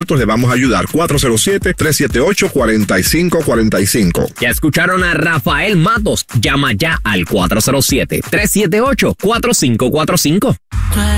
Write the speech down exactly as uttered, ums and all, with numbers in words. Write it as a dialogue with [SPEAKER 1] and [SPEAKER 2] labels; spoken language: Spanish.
[SPEAKER 1] le vamos a ayudar. cuatro cero siete, tres siete ocho, cuatro cinco cuatro cinco.
[SPEAKER 2] Ya escucharon a Rafael Matos. Llama ya al cuatro cero siete, tres siete ocho, cuatro cinco cuatro cinco.